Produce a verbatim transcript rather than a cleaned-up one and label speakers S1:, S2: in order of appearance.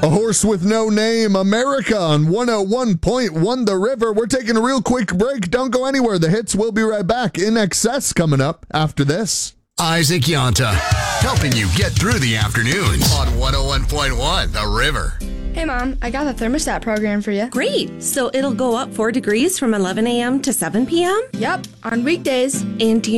S1: A horse with no name, America on one oh one point one The River. We're taking a real quick break. Don't go anywhere. The hits will be right back. In Excess coming up after this.
S2: Isaac Yanta, helping you get through the afternoons on one oh one point one The River.
S3: Hey, Mom, I got the thermostat program for you.
S4: Great. So it'll go up four degrees from eleven a.m. to seven p.m.?
S3: Yep, on weekdays.
S4: And do you